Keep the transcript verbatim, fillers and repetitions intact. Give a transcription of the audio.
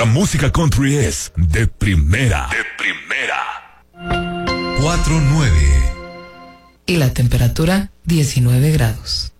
La música country es de primera. De primera. cuatro nueve. Y la temperatura diecinueve grados.